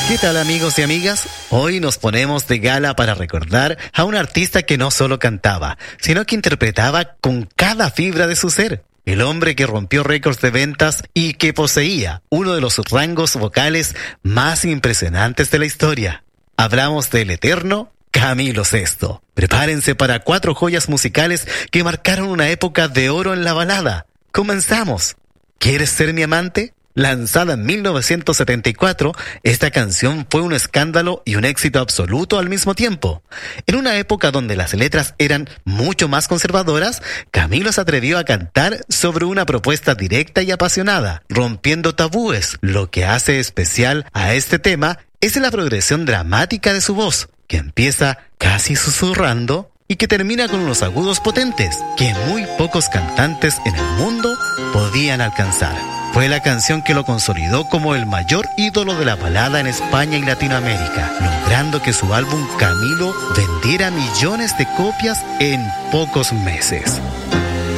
¿Qué tal, amigos y amigas? Hoy nos ponemos de gala para recordar a un artista que no solo cantaba, sino que interpretaba con cada fibra de su ser. El hombre que rompió récords de ventas y que poseía uno de los rangos vocales más impresionantes de la historia. Hablamos del eterno Camilo Sesto. Prepárense para 4 joyas musicales que marcaron una época de oro en la balada. ¡Comenzamos! ¿Quieres ser mi amante? Lanzada en 1974, esta canción fue un escándalo y un éxito absoluto al mismo tiempo. En una época donde las letras eran mucho más conservadoras, Camilo se atrevió a cantar sobre una propuesta directa y apasionada, rompiendo tabúes. Lo que hace especial a este tema es la progresión dramática de su voz, que empieza casi susurrando y que termina con unos agudos potentes que muy pocos cantantes en el mundo podían alcanzar. Fue la canción que lo consolidó como el mayor ídolo de la balada en España y Latinoamérica, logrando que su álbum Camilo vendiera millones de copias en pocos meses.